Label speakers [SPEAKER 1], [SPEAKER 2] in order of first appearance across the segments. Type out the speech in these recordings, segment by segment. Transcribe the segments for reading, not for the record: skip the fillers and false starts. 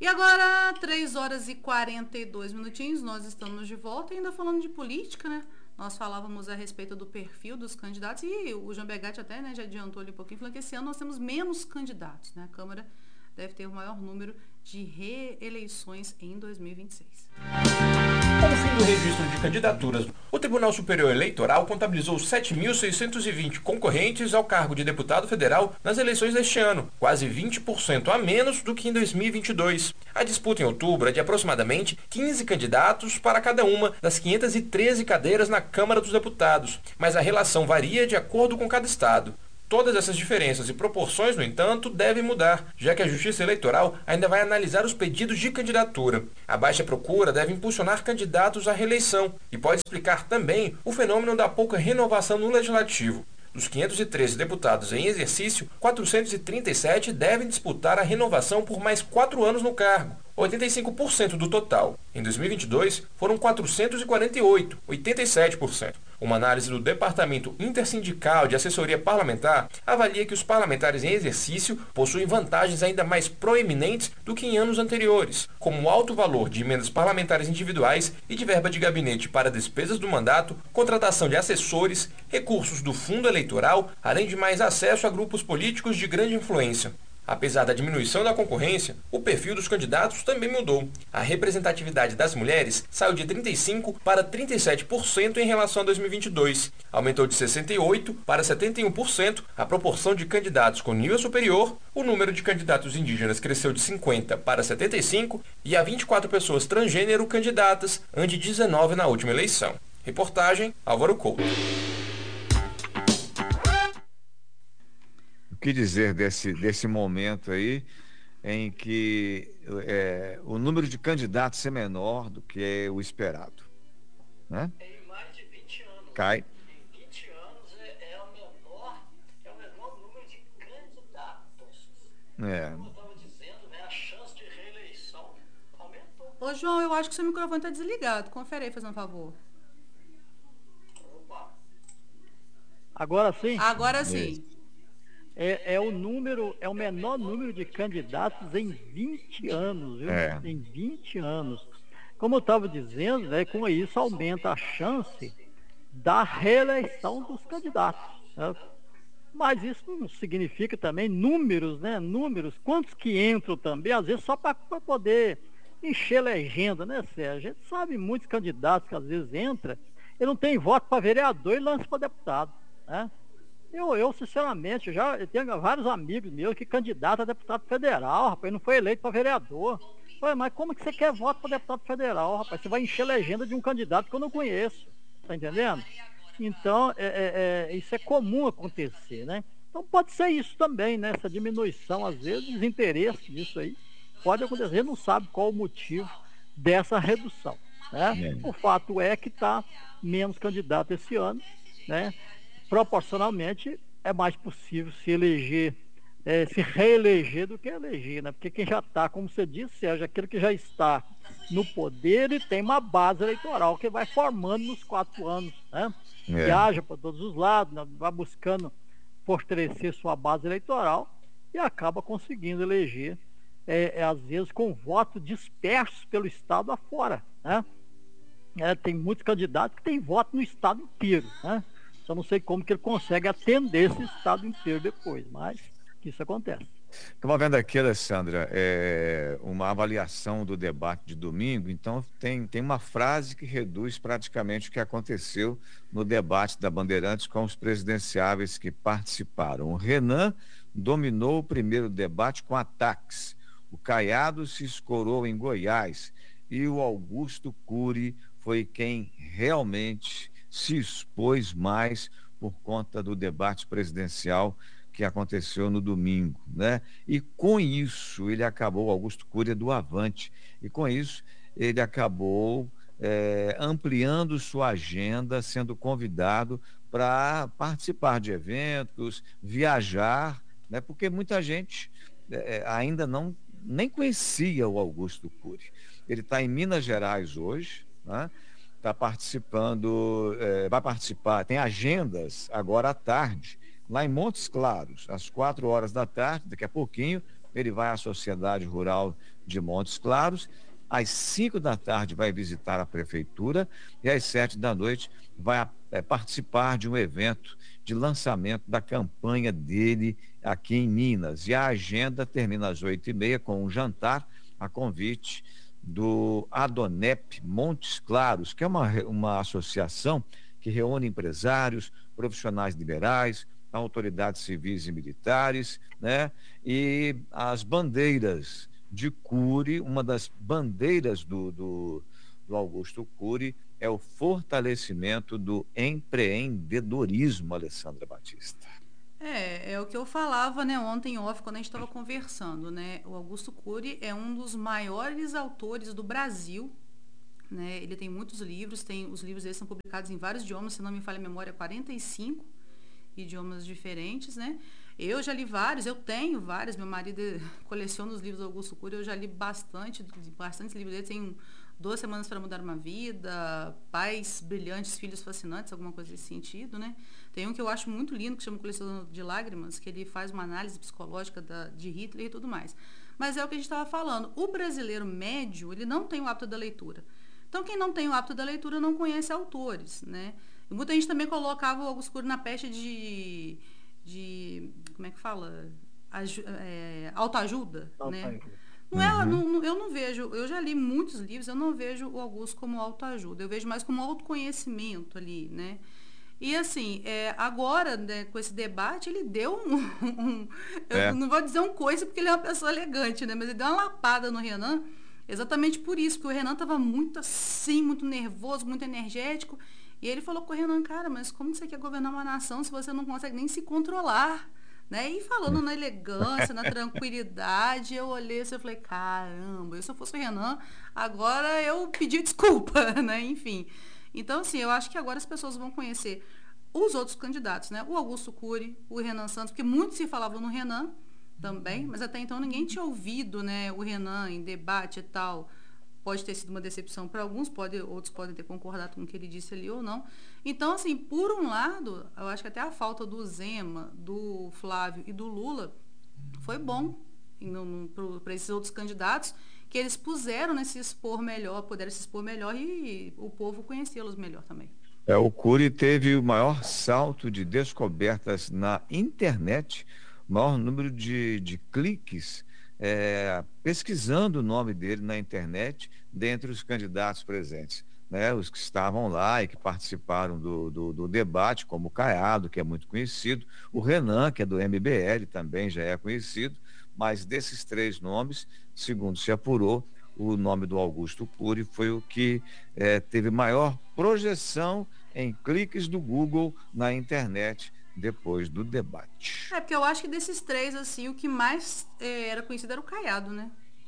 [SPEAKER 1] E agora, 3 horas e 42 minutinhos, nós estamos de volta, ainda falando de política, né? Nós falávamos a respeito do perfil dos candidatos e o Jean Begatti até, né, já adiantou ali um pouquinho, falando que esse ano nós temos menos candidatos, né? A Câmara deve ter o maior número de reeleições em 2026.
[SPEAKER 2] Com o fim do registro de candidaturas, o Tribunal Superior Eleitoral contabilizou 7.620 concorrentes ao cargo de deputado federal nas eleições deste ano, quase 20% a menos do que em 2022. A disputa em outubro é de aproximadamente 15 candidatos para cada uma das 513 cadeiras na Câmara dos Deputados, mas a relação varia de acordo com cada estado. Todas essas diferenças e proporções, no entanto, devem mudar, já que a Justiça Eleitoral ainda vai analisar os pedidos de candidatura. A baixa procura deve impulsionar candidatos à reeleição e pode explicar também o fenômeno da pouca renovação no Legislativo. Dos 513 deputados em exercício, 437 devem disputar a renovação por mais 4 anos no cargo, 85% do total. Em 2022, foram 448, 87%. Uma análise do Departamento Intersindical de Assessoria Parlamentar avalia que os parlamentares em exercício possuem vantagens ainda mais proeminentes do que em anos anteriores, como o alto valor de emendas parlamentares individuais e de verba de gabinete para despesas do mandato, contratação de assessores, recursos do fundo eleitoral, além de mais acesso a grupos políticos de grande influência. Apesar da diminuição da concorrência, o perfil dos candidatos também mudou. A representatividade das mulheres saiu de 35% para 37% em relação a 2022. Aumentou de 68% para 71% a proporção de candidatos com nível superior, o número de candidatos indígenas cresceu de 50 para 75 e há 24 pessoas transgênero candidatas, ante 19 na última eleição. Reportagem Álvaro Couto.
[SPEAKER 3] O que dizer desse momento aí em que o número de candidatos é menor do que o esperado, né?
[SPEAKER 4] Em mais de 20 anos.
[SPEAKER 3] Cai.
[SPEAKER 4] Em 20 anos é o menor número de candidatos. Como eu estava dizendo, né, a chance de reeleição aumentou.
[SPEAKER 1] Ô, João, eu acho que seu microfone está desligado. Confere aí, fazendo um favor.
[SPEAKER 4] Opa.
[SPEAKER 5] Agora sim?
[SPEAKER 1] Agora sim.
[SPEAKER 5] É o menor número de candidatos em 20 anos, viu? Em 20 anos. Como eu estava dizendo, né, com isso aumenta a chance da reeleição dos candidatos, né? Mas isso não significa também números, né? Números, quantos que entram também, às vezes só para poder encher legenda, né, Sérgio? A gente sabe muitos candidatos que às vezes entram, ele não tem voto para vereador e lança para deputado, né? Eu sinceramente, eu tenho vários amigos meus que candidatam a deputado federal, rapaz, não foi eleito para vereador. Ué, mas como que você quer voto para deputado federal, rapaz? Você vai encher legenda de um candidato que eu não conheço, tá entendendo? Então, isso é comum acontecer, né? Então pode ser isso também, né? Essa diminuição, às vezes, desinteresse disso aí, pode acontecer, a gente não sabe qual o motivo dessa redução, né? O fato é que está menos candidato esse ano, né? Proporcionalmente é mais possível se eleger, se reeleger do que eleger, né? Porque quem já está, como você disse, Sérgio, aquele que já está no poder e tem uma base eleitoral que vai formando nos 4 anos, né? Viaja para todos os lados, né? Vai buscando fortalecer sua base eleitoral e acaba conseguindo eleger, às vezes com voto disperso pelo estado afora, né? Tem muitos candidatos que têm voto no estado inteiro, né? Só não sei como que ele consegue atender esse estado inteiro depois, mas isso acontece.
[SPEAKER 3] Estava vendo aqui, Alessandra, uma avaliação do debate de domingo, então tem uma frase que reduz praticamente o que aconteceu no debate da Bandeirantes com os presidenciáveis que participaram. O Renan dominou o primeiro debate com ataques, o Caiado se escorou em Goiás e o Augusto Cury foi quem realmente se expôs mais por conta do debate presidencial que aconteceu no domingo, né? E com isso ele acabou, Augusto Cury do Avante, e com isso ele acabou ampliando sua agenda, sendo convidado para participar de eventos, viajar, né? Porque muita gente ainda nem conhecia o Augusto Cury. Ele está em Minas Gerais hoje, né? Está participando, vai participar, tem agendas agora à tarde, lá em Montes Claros, às 4 horas da tarde, daqui a pouquinho, ele vai à Sociedade Rural de Montes Claros, às 5 da tarde vai visitar a prefeitura e às 7 da noite vai participar de um evento de lançamento da campanha dele aqui em Minas. E a agenda termina às 8h30 com um jantar a convite do Adonep Montes Claros, que é uma associação que reúne empresários, profissionais liberais, autoridades civis e militares, né? E as bandeiras de Cury, uma das bandeiras do Augusto Cury é o fortalecimento do empreendedorismo, Alessandra Batista.
[SPEAKER 1] É o que eu falava, né, ontem off, quando a gente estava conversando, né? O Augusto Cury é um dos maiores autores do Brasil, né? Ele tem muitos livros, os livros dele são publicados em vários idiomas, se não me falha a memória, 45 idiomas diferentes, né? Eu já li vários, eu tenho vários, meu marido coleciona os livros do Augusto Cury, eu já li bastante livros dele, tem 12 Semanas para Mudar uma Vida, Pais Brilhantes, Filhos Fascinantes, alguma coisa desse sentido, né? Tem um que eu acho muito lindo, que chama Colecionador de Lágrimas, que ele faz uma análise psicológica de Hitler e tudo mais. Mas é o que a gente estava falando, o brasileiro médio, ele não tem o hábito da leitura. Então, quem não tem o hábito da leitura não conhece autores, né? E muita gente também colocava o Augusto Cury na peste de como é que fala? Autoajuda, né? Eu não vejo, eu já li muitos livros, eu não vejo o Augusto como autoajuda, eu vejo mais como autoconhecimento ali, né? E assim, agora, né, com esse debate, ele deu eu não vou dizer um coice porque ele é uma pessoa elegante, né? Mas ele deu uma lapada no Renan, exatamente por isso, porque o Renan estava muito assim, muito nervoso, muito energético, e ele falou com o Renan, cara, mas como você quer governar uma nação se você não consegue nem se controlar? Né? E falando na elegância, na tranquilidade, eu olhei assim, eu falei, caramba, se eu fosse o Renan, agora eu pedi desculpa, né? Enfim. Então, assim, eu acho que agora as pessoas vão conhecer os outros candidatos, né? O Augusto Cury, o Renan Santos, porque muito se falava no Renan também, mas até então ninguém tinha ouvido, né, o Renan em debate e tal. Pode ter sido uma decepção para alguns, outros podem ter concordado com o que ele disse ali ou não. Então, assim, por um lado, eu acho que até a falta do Zema, do Flávio e do Lula foi bom para esses outros candidatos, que eles puderam, né, se expor melhor e o povo conhecê-los melhor também.
[SPEAKER 3] O Cury teve o maior salto de descobertas na internet, o maior número de cliques, pesquisando o nome dele na internet, dentre os candidatos presentes, né? Os que estavam lá e que participaram do debate, como o Caiado, que é muito conhecido, o Renan, que é do MBL, também já é conhecido, mas desses 3 nomes, segundo se apurou, o nome do Augusto Cury foi o que teve maior projeção em cliques do Google na internet depois do debate.
[SPEAKER 1] Porque eu acho que desses 3, assim, o que mais era conhecido era o Caiado, né?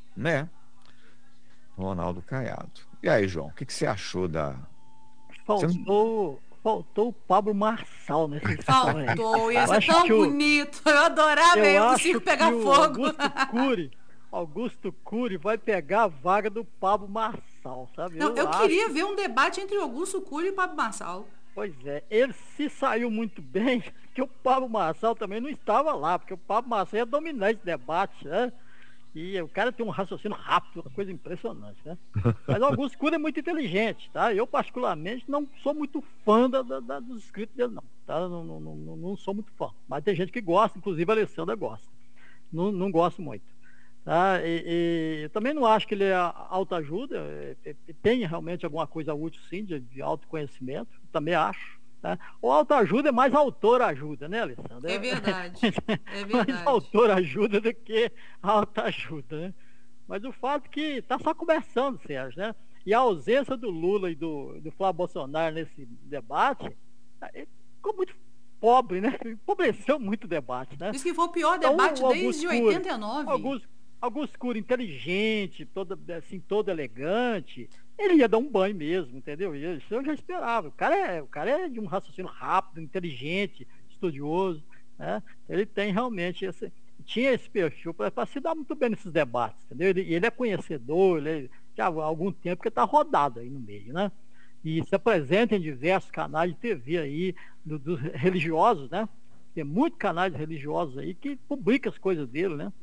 [SPEAKER 3] Ronaldo Caiado. E aí, João, o que você achou da...
[SPEAKER 5] Faltou o Pablo Marçal nesse
[SPEAKER 1] Faltou, ia ser tão bonito. Eu adorava o circo pegar fogo.
[SPEAKER 5] Augusto Cury vai pegar a vaga do Pablo Marçal, sabe?
[SPEAKER 1] Eu queria ver um debate entre Augusto Cury e Pablo Marçal.
[SPEAKER 5] Pois é, ele se saiu muito bem, que o Pablo Marçal também não estava lá, porque o Pablo Marçal ia dominar esse debate, né? E o cara tem um raciocínio rápido, uma coisa impressionante, né? Mas o Augusto Cury é muito inteligente, tá? Eu, particularmente, não sou muito fã dos escritos dele, não, tá? Não sou muito fã. Mas tem gente que gosta, inclusive a Alessandra gosta. Não gosto muito. Tá? Eu também não acho que ele é autoajuda, tem realmente alguma coisa útil, sim, de autoconhecimento, também acho. Tá? O autoajuda é mais autor-ajuda, né, Alessandra?
[SPEAKER 1] É verdade. É verdade.
[SPEAKER 5] Mais autor-ajuda do que autoajuda, né? Mas o fato é que está só conversando, Sérgio, né? E a ausência do Lula e do Flávio Bolsonaro nesse debate ficou muito pobre, né? Empobreceu muito o debate, né?
[SPEAKER 1] Isso que foi o pior debate desde 89.
[SPEAKER 5] Augusto Cury inteligente, todo elegante, ele ia dar um banho mesmo, entendeu? Isso eu já esperava. O cara é de um raciocínio rápido, inteligente, estudioso, né? Ele tem realmente tinha esse perfil para se dar muito bem nesses debates, entendeu? Ele é conhecedor, já há algum tempo que está rodado aí no meio, né? E se apresenta em diversos canais de TV aí, dos religiosos, né? Tem muitos canais religiosos aí que publicam as coisas dele, né?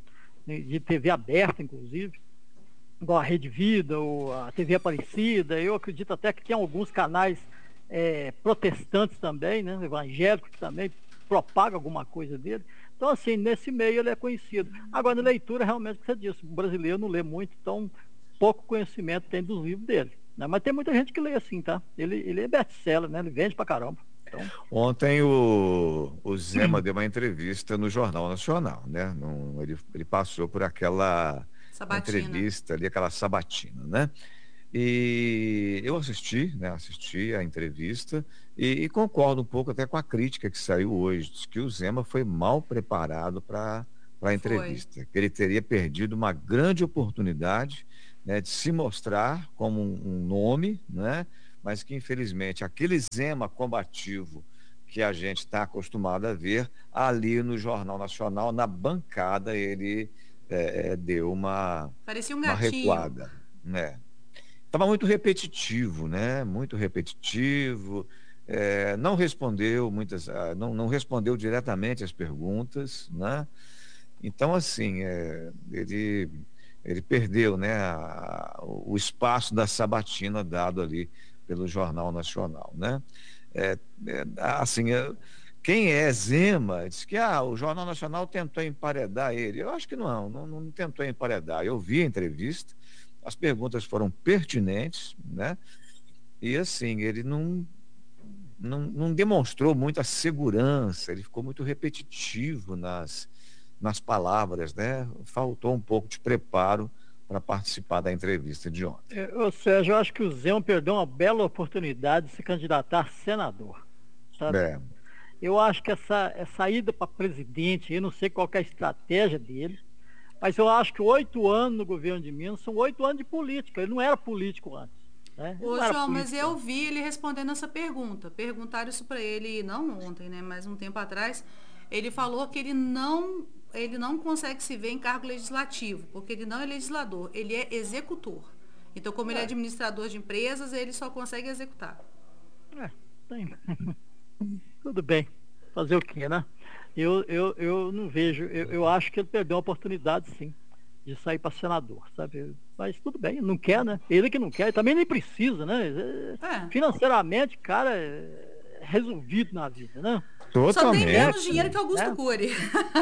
[SPEAKER 5] de TV aberta, inclusive, igual a Rede Vida ou a TV Aparecida. Eu acredito até que tem alguns canais protestantes também, né, evangélicos, que também propagam alguma coisa dele. Então, assim, nesse meio ele é conhecido. Agora, na leitura, realmente, o que você disse, o brasileiro não lê muito, então pouco conhecimento tem dos livros dele. Né? Mas tem muita gente que lê assim, tá? Ele é best-seller, né? Ele vende pra caramba. Então...
[SPEAKER 3] Ontem o Zema deu uma entrevista no Jornal Nacional, né? Ele passou por aquela entrevista ali, aquela sabatina, né? E eu assisti a entrevista e concordo um pouco até com a crítica que saiu hoje, diz que o Zema foi mal preparado para a entrevista, que ele teria perdido uma grande oportunidade, né, de se mostrar como um nome, né, mas que infelizmente aquele Zema combativo que a gente está acostumado a ver ali no Jornal Nacional, na bancada, ele deu
[SPEAKER 1] parecia um
[SPEAKER 3] uma
[SPEAKER 1] gatinho.
[SPEAKER 3] recuada, né? Estava muito repetitivo, né? Muito repetitivo. Não respondeu não respondeu diretamente as perguntas, né? Então, assim, ele perdeu, né, o espaço da sabatina dado ali pelo Jornal Nacional, né? Assim, quem é Zema diz que o Jornal Nacional tentou emparedar ele. Eu acho que não tentou emparedar. Eu vi a entrevista. As perguntas foram pertinentes, né? E assim, ele não demonstrou muita segurança, ele ficou muito repetitivo nas palavras, né? Faltou um pouco de preparo para participar da entrevista de ontem.
[SPEAKER 5] Ou seja, eu acho que o Zema perdeu uma bela oportunidade de se candidatar a senador, sabe? Eu acho que essa ida para presidente, eu não sei qual que é a estratégia dele, mas eu acho que 8 anos no governo de Minas são 8 anos de política. Ele não era político antes. Né?
[SPEAKER 1] Ô, João, mas eu vi ele respondendo essa pergunta. Perguntaram isso para ele, não ontem, né? Mas um tempo atrás. Ele falou que ele não consegue se ver em cargo legislativo, porque ele não é legislador, ele é executor. Então, como ele é administrador de empresas, ele só consegue executar.
[SPEAKER 5] Tudo bem. Fazer o quê, né? Eu não vejo, eu acho que ele perdeu a oportunidade, sim, de sair para senador, sabe? Mas tudo bem, não quer, né? Ele que não quer, também nem precisa, né? Financeiramente, cara, é resolvido na vida, né?
[SPEAKER 3] Totalmente.
[SPEAKER 1] Só tem menos dinheiro que Augusto Cury.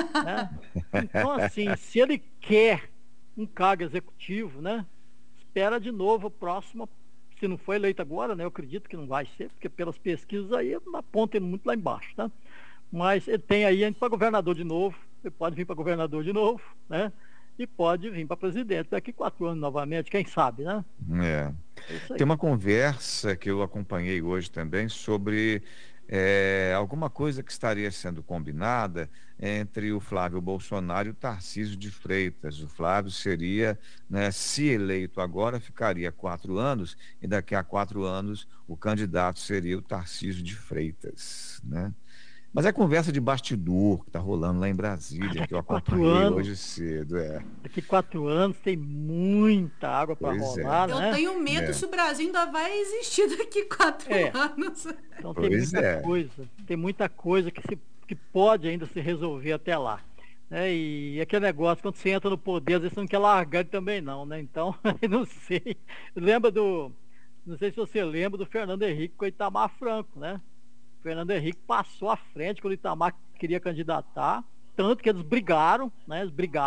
[SPEAKER 5] Então, assim, se ele quer um cargo executivo, né? Espera de novo o próximo, se não foi eleito agora, né? Eu acredito que não vai ser, porque pelas pesquisas aí apontam muito lá embaixo, tá? Mas ele tem aí para governador de novo, ele pode vir para governador de novo, né? E pode vir para presidente daqui 4 anos novamente, quem sabe, né?
[SPEAKER 3] Tem uma conversa que eu acompanhei hoje também sobre alguma coisa que estaria sendo combinada entre o Flávio Bolsonaro e o Tarcísio de Freitas. O Flávio seria, né, se eleito agora, ficaria 4 anos, e daqui a 4 anos o candidato seria o Tarcísio de Freitas, né? Mas é conversa de bastidor que está rolando lá em Brasília, que eu acompanhei hoje cedo.
[SPEAKER 5] Daqui 4 anos tem muita água para rolar, né?
[SPEAKER 1] Eu tenho medo se o Brasil ainda vai existir daqui 4 anos.
[SPEAKER 5] Então tem muita coisa que pode ainda se resolver até lá. E aquele negócio, quando você entra no poder, às vezes você não quer largar ele também não, né? Então, eu não sei. Não sei se você lembra do Fernando Henrique com o Itamar Franco, né? Fernando Henrique passou à frente quando o Itamar queria candidatar, tanto que eles brigaram, né?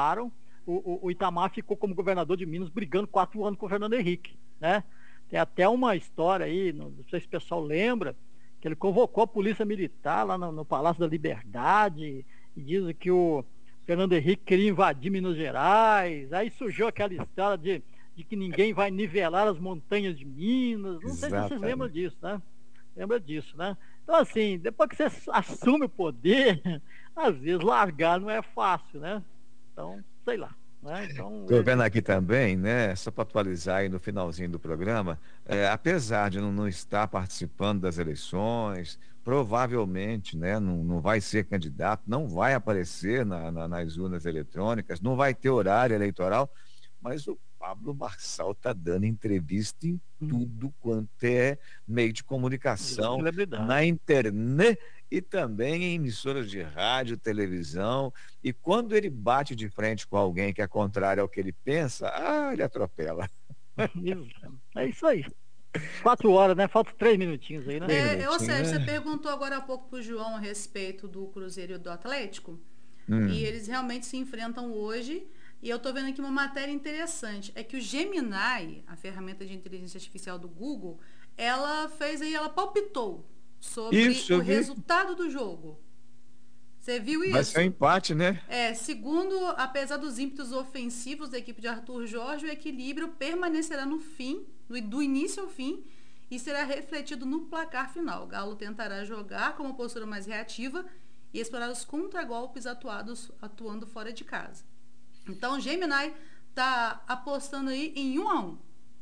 [SPEAKER 5] O Itamar ficou como governador de Minas brigando 4 anos com o Fernando Henrique, né? Tem até uma história aí, não sei se o pessoal lembra, que ele convocou a polícia militar lá no Palácio da Liberdade e diz que o Fernando Henrique queria invadir Minas Gerais. Aí surgiu aquela história de que ninguém vai nivelar as montanhas de Minas. Não sei se vocês lembram disso, né? Lembra disso, né? Então, assim, depois que você assume o poder, às vezes largar não é fácil, né? Então, sei lá. Né? Então,
[SPEAKER 3] estou vendo aqui também, né? Só para atualizar aí no finalzinho do programa, apesar de não estar participando das eleições, provavelmente, né, não vai ser candidato, não vai aparecer nas urnas eletrônicas, não vai ter horário eleitoral, mas Pablo Marçal está dando entrevista em tudo quanto é meio de comunicação, na internet e também em emissoras de rádio, televisão. E quando ele bate de frente com alguém que é contrário ao que ele pensa, ele atropela.
[SPEAKER 5] É isso aí. 4 horas, né? Faltam 3 minutinhos aí, né?
[SPEAKER 1] Ou seja, você perguntou agora há pouco pro João a respeito do Cruzeiro e do Atlético. E eles realmente se enfrentam hoje. E eu tô vendo aqui uma matéria interessante. É que o Gemini, a ferramenta de inteligência artificial do Google, ela palpitou sobre o resultado do jogo. Você viu isso?
[SPEAKER 3] Vai ser um empate, né?
[SPEAKER 1] Segundo, apesar dos ímpetos ofensivos da equipe de Arthur Jorge, o equilíbrio permanecerá no fim, do início ao fim, e será refletido no placar final. O Galo tentará jogar com uma postura mais reativa e explorar os contragolpes atuando fora de casa. Então, o Gemini tá apostando aí em 1-1.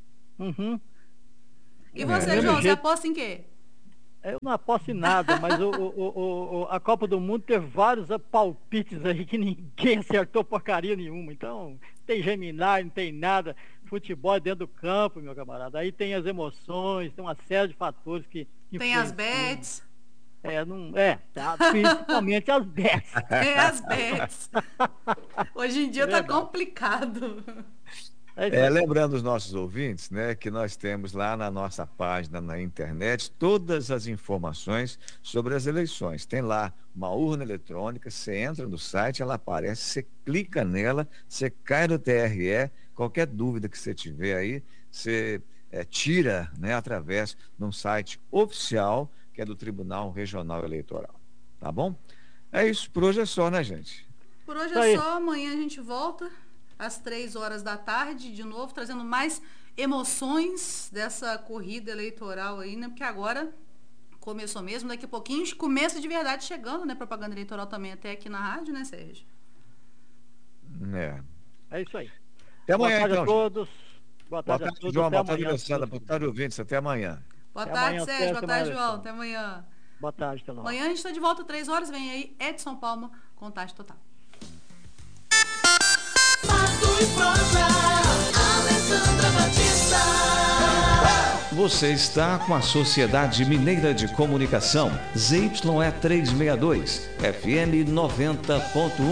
[SPEAKER 1] E você, João, você aposta em quê?
[SPEAKER 5] Eu não aposto em nada, mas a Copa do Mundo teve vários palpites aí que ninguém acertou porcaria nenhuma. Então, não tem Gemini, não tem nada. Futebol é dentro do campo, meu camarada. Aí tem as emoções, tem uma série de fatores que
[SPEAKER 1] tem as bets.
[SPEAKER 5] Principalmente as bets.
[SPEAKER 1] As bets. Hoje em dia tá complicado.
[SPEAKER 3] Lembrando os nossos ouvintes, né, que nós temos lá na nossa página na internet todas as informações sobre as eleições. Tem lá uma urna eletrônica, você entra no site, ela aparece, você clica nela, você cai no TRE, qualquer dúvida que você tiver aí, você tira, né, através de um site oficial que é do Tribunal Regional Eleitoral. Tá bom? É isso, por hoje é só, né, gente?
[SPEAKER 1] Por hoje é só, amanhã a gente volta às 3 horas da tarde, de novo, trazendo mais emoções dessa corrida eleitoral aí, né? Porque agora começou mesmo, daqui a pouquinho começa de verdade chegando, né? Propaganda eleitoral também até aqui na rádio, né, Sérgio?
[SPEAKER 5] É isso aí.
[SPEAKER 3] Até amanhã,
[SPEAKER 5] então. Todos. Boa tarde a todos.
[SPEAKER 3] João. Boa tarde, Alessandra. Boa tarde, ouvintes. Até amanhã.
[SPEAKER 1] Boa tarde, Sérgio. Boa tarde, João. Até amanhã.
[SPEAKER 5] Boa tarde, até logo.
[SPEAKER 1] Amanhã a gente está de volta 3 horas. Vem aí Edson Palma, Contagem Total.
[SPEAKER 6] Você está com a Sociedade Mineira de Comunicação, ZYE 362, FM 90.1.